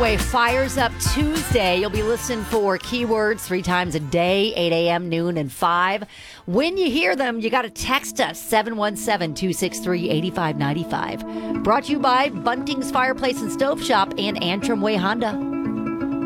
Fires Up Tuesday. You'll be listening for keywords 3 times a day, 8 a.m., noon, and 5. When you hear them, you got to text us, 717-263-8595. Brought to you by Bunting's Fireplace and Stove Shop and Antrim Way Honda.